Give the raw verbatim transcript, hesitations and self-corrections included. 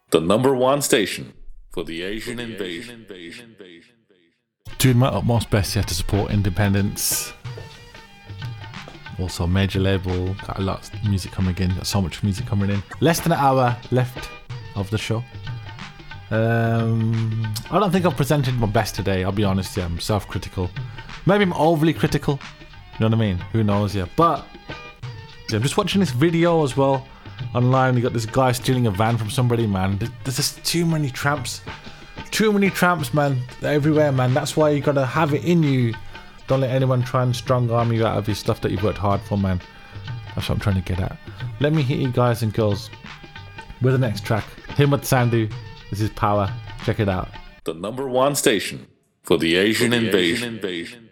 The number one station for the Asian invasion. Doing my utmost best here to support independence. Also, major label, got a lot of music coming in, got so much music coming in. Less than an hour left of the show. Um, I don't think I've presented my best today, I'll be honest, yeah, I'm self-critical. Maybe I'm overly critical, you know what I mean? Who knows, yeah. But yeah, I'm just watching this video as well online. You got this guy stealing a van from somebody, man. There's just too many tramps. Too many tramps, man. They're everywhere, man. That's why you gotta have it in you. Don't let anyone try and strong arm you out of your stuff that you've worked hard for, man. That's what I'm trying to get at. Let me hit you guys and girls with the next track. Himmat Sandhu. This is Power. Check it out. The number one station for the Asian, for the invasion. Asian invasion.